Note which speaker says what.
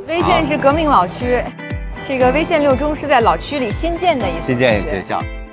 Speaker 1: 威县是革命老区，这个威县六中是在老区里新建的一所
Speaker 2: 新建一个学校。